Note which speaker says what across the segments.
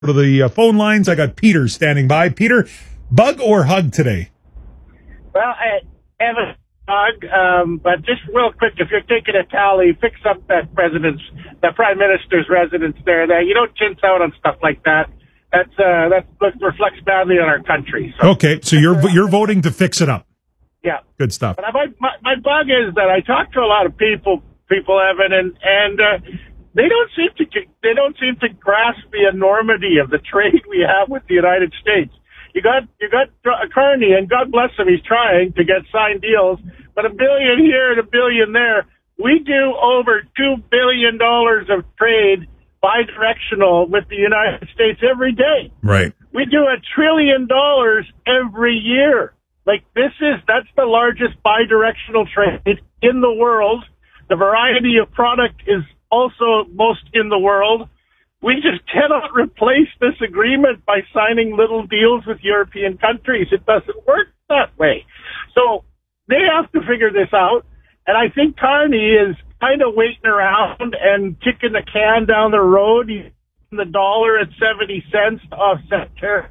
Speaker 1: to the phone lines. I got Peter standing by. Peter, bug or hug today?
Speaker 2: Well, I have a hug, but just real quick, if you're taking a tally, fix up the Prime Minister's residence there. You don't chintz out on stuff like that. That reflects badly on our country. So.
Speaker 1: Okay, so you're voting to fix it up.
Speaker 2: Yeah,
Speaker 1: good stuff.
Speaker 2: But my bug is that I talk to a lot of people, Evan, and they don't seem to grasp the enormity of the trade we have with the United States. You got Carney, and God bless him, he's trying to get signed deals, but $1 billion here and $1 billion there. We do over $2 billion of trade bi-directional with the United States every day.
Speaker 1: Right.
Speaker 2: We do $1 trillion every year. That's the largest bi-directional trade in the world. The variety of product is also most in the world. We just cannot replace this agreement by signing little deals with European countries. It doesn't work that way. So they have to figure this out. And I think Carney is kind of waiting around and kicking the can down the road. He's the dollar at 70 cents to offset tariff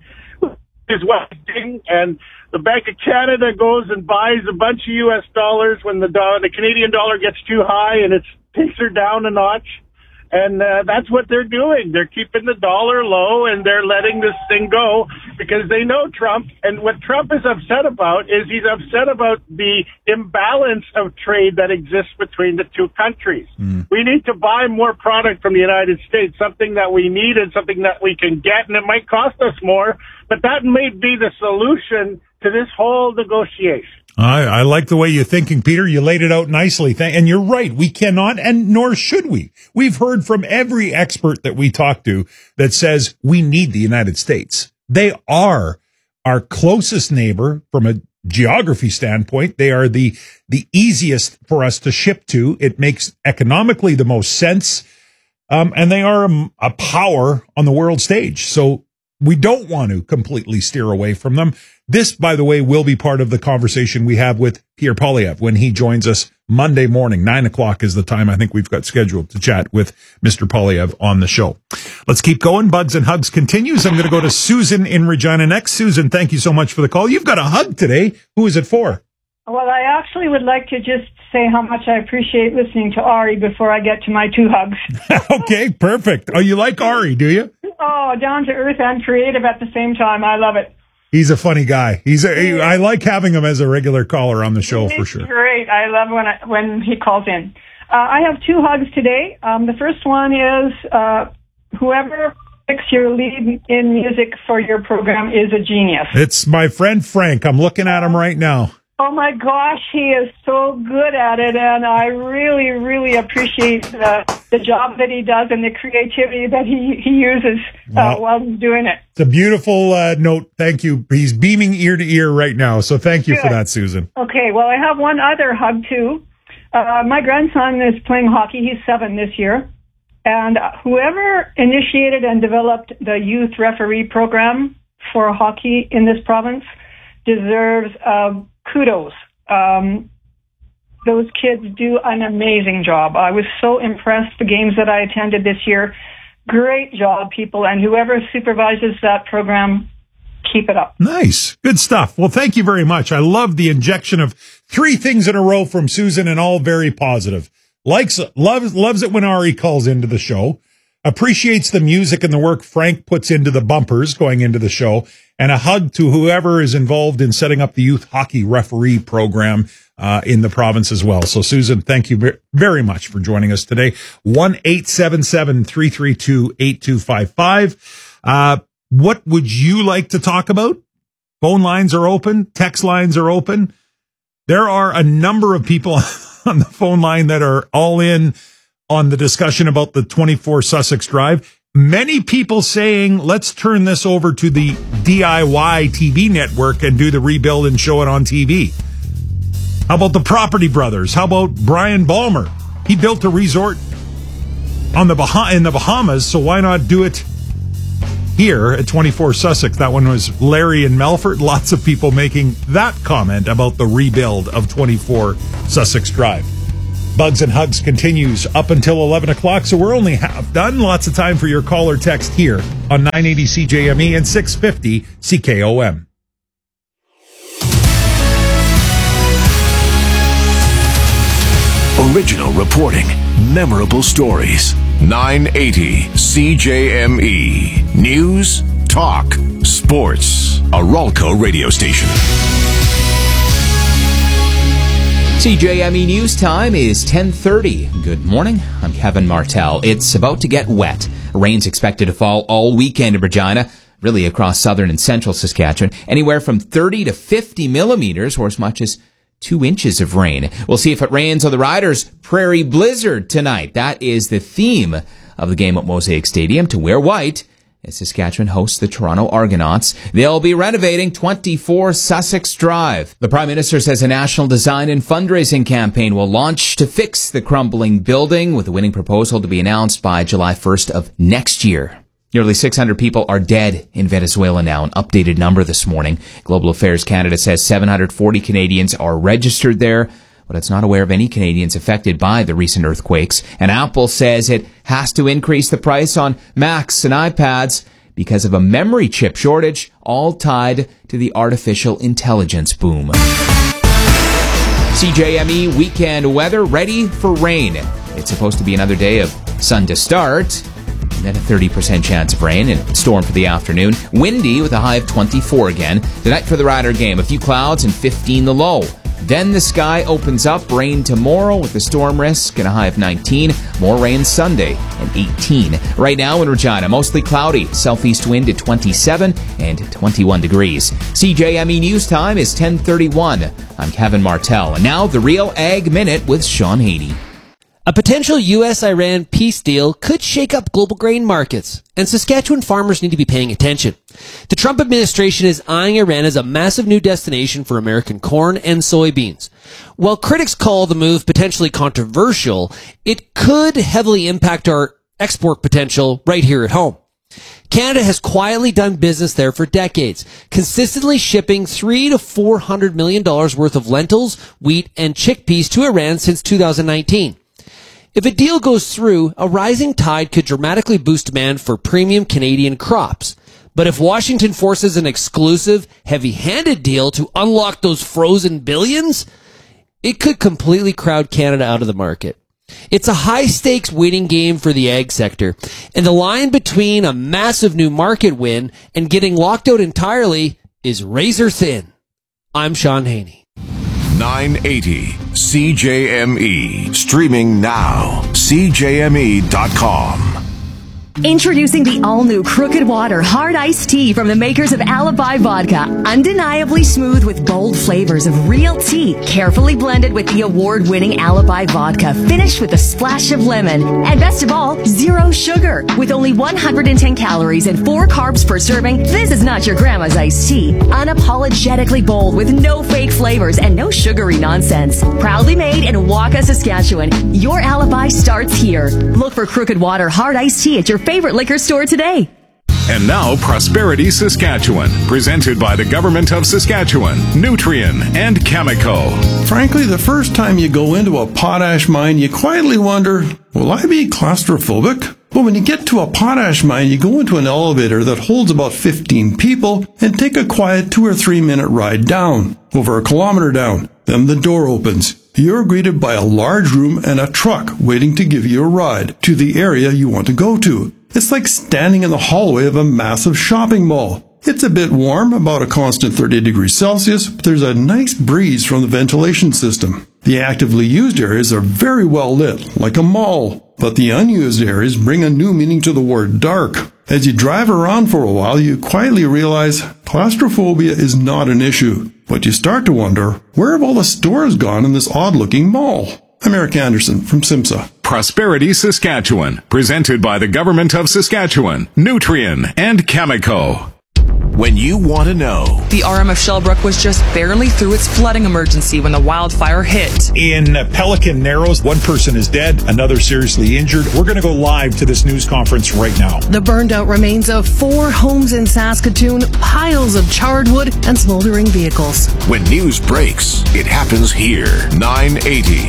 Speaker 2: is westing, and the Bank of Canada goes and buys a bunch of U.S. dollars when the Canadian dollar gets too high, and it takes her down a notch. And that's what they're doing. They're keeping the dollar low, and they're letting this thing go because they know Trump. And what Trump is upset about is he's upset about the imbalance of trade that exists between the two countries. We need to buy more product from the United States, something that we need and something that we can get, and it might cost us more, but that may be the solution to this whole negotiation.
Speaker 1: I like the way you're thinking, Peter. You laid it out nicely. And you're right. We cannot, and nor should we. We've heard from every expert that we talk to that says we need the United States. They are our closest neighbor from a geography standpoint. They are the easiest for us to ship to. It makes economically the most sense. And they are a power on the world stage. So we don't want to completely steer away from them. This, by the way, will be part of the conversation we have with Pierre Poilievre when he joins us Monday morning. 9 o'clock is the time I think we've got scheduled to chat with Mr. Poilievre on the show. Let's keep going. Bugs and Hugs continues. I'm going to go to Susan in Regina next. Susan, thank you so much for the call. You've got a hug today. Who is it for?
Speaker 3: Well, I actually would like to just say how much I appreciate listening to Ari before I get to my two hugs.
Speaker 1: Okay, perfect. Oh, you like Ari, do you?
Speaker 3: Oh, down to earth and creative at the same time. I love it.
Speaker 1: He's a funny guy. I like having him as a regular caller on the show for sure.
Speaker 3: Great. I love when he calls in. I have two hugs today. The first one is whoever picks your lead in music for your program is a genius.
Speaker 1: It's my friend Frank. I'm looking at him right now.
Speaker 3: Oh my gosh, he is so good at it, and I really, really appreciate the job that he does and the creativity that he uses while he's doing it.
Speaker 1: It's a beautiful note. Thank you. He's beaming ear to ear right now, so thank you for that, Susan.
Speaker 3: Okay, well, I have one other hug, too. My grandson is playing hockey. He's 7 this year, and whoever initiated and developed the youth referee program for hockey in this province deserves kudos. Those kids do an amazing job. I was so impressed the games that I attended this year. Great job, people, and whoever supervises that program, keep it up.
Speaker 1: Nice. Good stuff. Well, thank you very much. I love the injection of 3 things in a row from Susan and all very positive. Loves it when Ari calls into the show. Appreciates the music and the work Frank puts into the bumpers going into the show, and a hug to whoever is involved in setting up the youth hockey referee program in the province as well. So, Susan, thank you very much for joining us today. 1-877-332-8255. What would you like to talk about? Phone lines are open. Text lines are open. There are a number of people on the phone line that are all in on the discussion about the 24 Sussex Drive. Many people saying, let's turn this over to the DIY TV network and do the rebuild and show it on TV. How about the Property Brothers? How about Brian Balmer? He built a resort in the Bahamas, so why not do it here at 24 Sussex? That one was Larry in Melfort. Lots of people making that comment about the rebuild of 24 Sussex Drive. Bugs and Hugs continues up until 11 o'clock, so we're only half done. Lots of time for your call or text here on 980 CJME and 650 CKOM.
Speaker 4: Original reporting, memorable stories. 980 CJME. News, talk, sports. A Ralco radio station.
Speaker 5: CJME News time is 10:30. Good morning. I'm Kevin Martell. It's about to get wet. Rain's expected to fall all weekend in Regina, really across southern and central Saskatchewan. Anywhere from 30 to 50 millimeters, or as much as 2 inches of rain. We'll see if it rains on the Riders' Prairie Blizzard tonight. That is the theme of the game at Mosaic Stadium, to wear white as Saskatchewan hosts the Toronto Argonauts. They'll be renovating 24 Sussex Drive. The Prime Minister says a national design and fundraising campaign will launch to fix the crumbling building, with a winning proposal to be announced by July 1st of next year. Nearly 600 people are dead in Venezuela now, an updated number this morning. Global Affairs Canada says 740 Canadians are registered there, but it's not aware of any Canadians affected by the recent earthquakes. And Apple says it has to increase the price on Macs and iPads because of a memory chip shortage, all tied to the artificial intelligence boom. CJME weekend weather, ready for rain. It's supposed to be another day of sun to start, and then a 30% chance of rain and storm for the afternoon. Windy with a high of 24 again. Tonight for the Rider game, a few clouds and 15 the low. Then the sky opens up, rain tomorrow with a storm risk and a high of 19. More rain Sunday and 18. Right now in Regina, mostly cloudy. Southeast wind at 27 and 21 degrees. CJME News time is 10:31. I'm Kevin Martell. And now the Real Ag Minute with Sean Haney.
Speaker 6: A potential U.S.-Iran peace deal could shake up global grain markets, and Saskatchewan farmers need to be paying attention. The Trump administration is eyeing Iran as a massive new destination for American corn and soybeans. While critics call the move potentially controversial, it could heavily impact our export potential right here at home. Canada has quietly done business there for decades, consistently shipping $300 to $400 million worth of lentils, wheat, and chickpeas to Iran since 2019. If a deal goes through, a rising tide could dramatically boost demand for premium Canadian crops. But if Washington forces an exclusive, heavy-handed deal to unlock those frozen billions, it could completely crowd Canada out of the market. It's a high-stakes waiting game for the ag sector, and the line between a massive new market win and getting locked out entirely is razor thin. I'm Sean Haney.
Speaker 4: 980 CJME. Streaming now. CJME.com.
Speaker 7: Introducing the all-new Crooked Water Hard Iced Tea from the makers of Alibi Vodka. Undeniably smooth with bold flavors of real tea, carefully blended with the award-winning Alibi Vodka, finished with a splash of lemon. And best of all, zero sugar. With only 110 calories and 4 carbs per serving, this is not your grandma's iced tea. Unapologetically bold with no fake flavors and no sugary nonsense. Proudly made in Waka, Saskatchewan. Your alibi starts here. Look for Crooked Water Hard Iced Tea at your favorite liquor store today.
Speaker 8: And now, Prosperity Saskatchewan, presented by the Government of Saskatchewan, Nutrien, and Cameco.
Speaker 9: Frankly, the first time you go into a potash mine, you quietly wonder, will I be claustrophobic? But when you get to a potash mine, you go into an elevator that holds about 15 people and take a quiet 2 or 3 minute ride down, over a kilometer down. Then the door opens. You're greeted by a large room and a truck waiting to give you a ride to the area you want to go to. It's like standing in the hallway of a massive shopping mall. It's a bit warm, about a constant 30 degrees Celsius, but there's a nice breeze from the ventilation system. The actively used areas are very well lit, like a mall, but the unused areas bring a new meaning to the word dark. As you drive around for a while, you quietly realize claustrophobia is not an issue. But you start to wonder, where have all the stores gone in this odd-looking mall? I'm Eric Anderson from SIMSA.
Speaker 8: Prosperity Saskatchewan, presented by the Government of Saskatchewan, Nutrien, and Cameco.
Speaker 4: when you want to know.
Speaker 10: The RM of Shellbrook was just barely through its flooding emergency when the wildfire hit.
Speaker 1: In Pelican Narrows, one person is dead, another seriously injured. We're going to go live to this news conference right now.
Speaker 11: The burned out remains of 4 homes in Saskatoon, piles of charred wood, and smoldering vehicles.
Speaker 4: When news breaks, it happens here. 980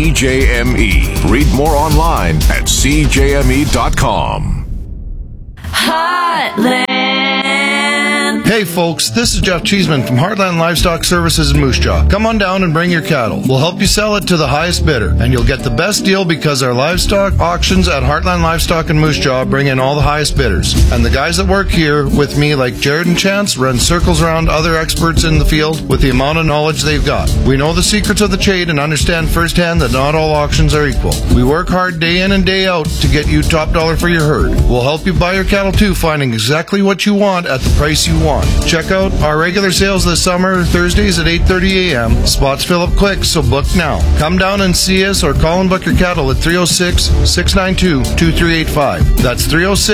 Speaker 4: CJME. Read more online at CJME.com.
Speaker 12: Heartland.
Speaker 13: Hey folks, this is Jeff Cheeseman from Heartland Livestock Services in Moose Jaw. Come on down and bring your cattle. We'll help you sell it to the highest bidder, and you'll get the best deal because our livestock auctions at Heartland Livestock in Moose Jaw bring in all the highest bidders. And the guys that work here with me, like Jared and Chance, run circles around other experts in the field with the amount of knowledge they've got. We know the secrets of the trade and understand firsthand that not all auctions are equal. We work hard day in and day out to get you top dollar for your herd. We'll help you buy your cattle too, finding exactly what you want at the price you want. Check out our regular sales this summer, Thursdays at 8:30 a.m. Spots fill up quick, so book now. Come down and see us or call and book your cattle at 306-692-2385. That's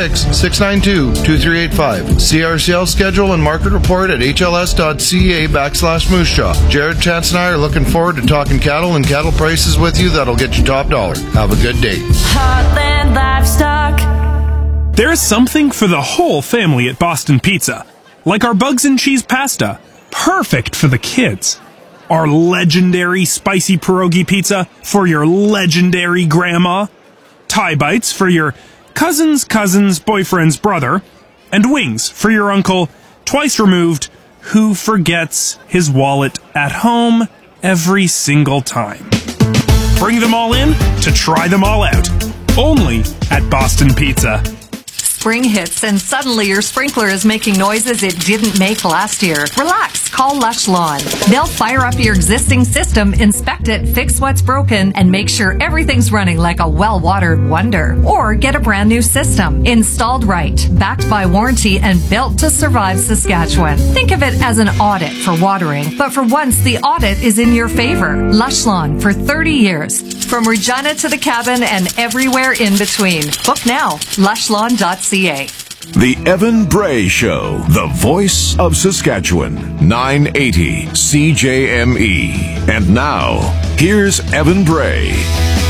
Speaker 13: 306-692-2385. See our sales schedule and market report at hls.ca/Moose Jaw. Jared, Chance, and I are looking forward to talking cattle and cattle prices with you that'll get you top dollar. Have a good day.
Speaker 12: Heartland Livestock.
Speaker 14: There's something for the whole family at Boston Pizza. Like our bugs and cheese pasta, perfect for the kids. Our legendary spicy pierogi pizza for your legendary grandma. Thai bites for your cousin's boyfriend's brother. And wings for your uncle, twice removed, who forgets his wallet at home every single time. Bring them all in to try them all out. Only at Boston Pizza.
Speaker 15: Spring hits and suddenly your sprinkler is making noises it didn't make last year. Relax, call Lush Lawn. They'll fire up your existing system, inspect it, fix what's broken, and make sure everything's running like a well-watered wonder. Or get a brand new system, installed right, backed by warranty, and built to survive Saskatchewan. Think of it as an audit for watering, but for once the audit is in your favor. Lush Lawn for 30 years. From Regina to the cabin and everywhere in between. Book now, lushlawn.ca.
Speaker 4: The Evan Bray Show, the voice of Saskatchewan, 980 CJME. And now, here's Evan Bray.